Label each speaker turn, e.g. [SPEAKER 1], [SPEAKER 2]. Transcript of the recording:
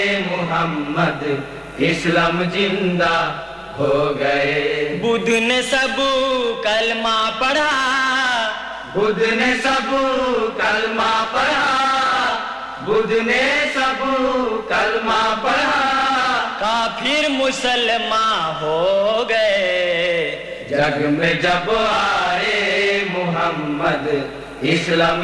[SPEAKER 1] मोहम्मद इस्लाम जिंदा हो गए।
[SPEAKER 2] बुद्ध ने सब कलमा पढ़ा,
[SPEAKER 1] बुद्ध ने सब कलमा पढ़ा, बुद्ध ने सब कलमा पढ़ा,
[SPEAKER 2] काफिर मुसलमान हो गए।
[SPEAKER 1] जग में जब आए मोहम्मद इस्लाम